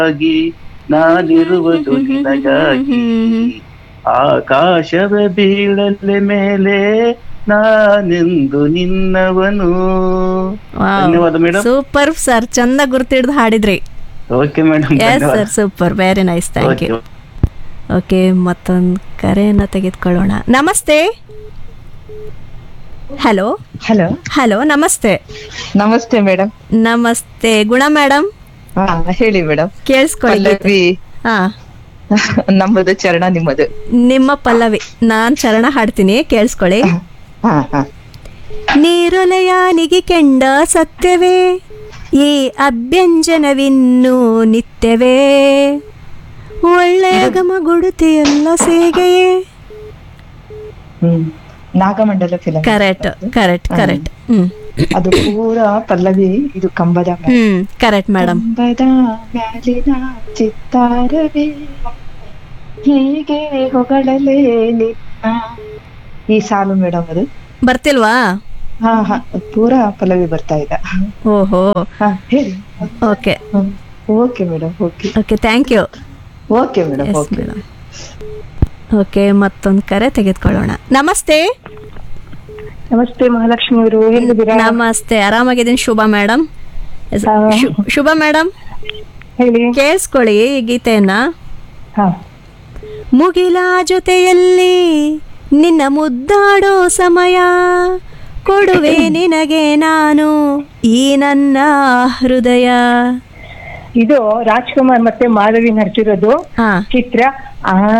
ಆಗಿ ನಾನಿರುವುದು ನಿನಗಾಗಿ ಆಕಾಶದ ಬೀಳಲೆ ಮೇಲೆ ನಾನೆಂದು ನಿನ್ನವನು. ಧನ್ಯವಾದ ಮೇಡಮ್. ಸೂಪರ್ ಸರ್, ಚಂದ ಗುರ್ತಿಡ್ದು ಹಾಡಿದ್ರಿ. Okay madam, yes sir, super, very nice, thank you. Okay, ಮತ್ತೊಂದು ಕರೆಯನ್ನು ತೆಗೆದುಕೊಳ್ಳೋಣ. ನಮಸ್ತೆ. ಹಲೋ ಹಲೋ ಹಲೋ, ನಮಸ್ತೆ. ನಮಸ್ತೆ ಮೇಡಮ್. ನಮಸ್ತೆ ಗುಣ ಮೇಡಮ್. ಹಾ ಹೇಳಿ ಮೇಡಮ್. ಕೇಳಿಸ್ಕೊಳ್ಳಿ. ಪಲ್ಲವಿ ಹಾ, ನಮ್ಮದು ಚರಣ, ನಿಮ್ಮದು. ನಿಮ್ಮ ಪಲ್ಲವಿ, ನಾನ್ ಚರಣ ಹಾಡ್ತೀನಿ, ಕೇಳಿಸ್ಕೊಳ್ಳಿ. ಹಾ ಹಾ. ನೀರೊಲೆಯಾನಿಗೆ ಕೆಂಡ ಸತ್ಯವೇ, ಈ ಅಭ್ಯಂಜನವಿನ್ನೂ ನಿತ್ಯವೇ, ಒಳ್ಳೆಯ ಗಮಗುಡುತಿಯಲ್ಲ ಸೇಗೆಯೇ. Nagamandala film. Correct correct correct. ಹ್ಮ್, ಅದು ಪೂರಾ ಪಲ್ಲವಿ. ಇದು ಕಂಬದ ಕರೆಕ್ಟ್ ಮೇಡಮ್. ಕಂಬದ ಮ್ಯಾಲಿನ ಚಿತ್ತಾರವೇ ಹೀಗೆ ಹೊಗಳಲೇ ನಿನ್ನ. ಈ ಸಾಲು ಮೇಡಮ್ ಅದು ಬರ್ತಿಲ್ವಾ? ಹಾ ಹಾ, ಪೂರಾ ಪಲ್ಲವಿ ಬರ್ತಾ ಇದೆ. ಓಹೋ, ಹಾ ಹೇಳಿ. Okay okay madam. Okay okay, thank you. Okay madam. Okay okay, ಮತ್ತೊಂದು ಕರೆ ತೆಗೆದುಕೊಳ್ಳೋಣ. ನಮಸ್ತೆ. ನಮಸ್ತೆ ಮಹಾಲಕ್ಷ್ಮಿ ಅವರು, ಹೇಗಿದ್ದೀರಾ? ನಮಸ್ತೆ, ಆರಾಮಾಗಿದ್ದೀನಿ. ಶುಭ ಮೇಡಮ್. ಶುಭ ಮೇಡಮ್, ಹೇಳಿ. ಕೇಳಿಸ್ಕೊಳ್ಳಿ ಈ ಗೀತೆಯನ್ನ. ಹಾ. ಮುಗಿಲ ಜೊತೆಯಲ್ಲಿ ನಿನ್ನ ಮುದ್ದಾಡೋ ಸಮಯ, ಕೊಡುವೆ ನಿನಗೆ ನಾನು ಈ ನನ್ನ ಹೃದಯ. ಇದು ರಾಜ್ಕುಮಾರ್ ಮತ್ತೆ ಮಾಧವಿ ನಟಿಸಿರೋದು ಹಾ ಚಿತ್ರ. ಆ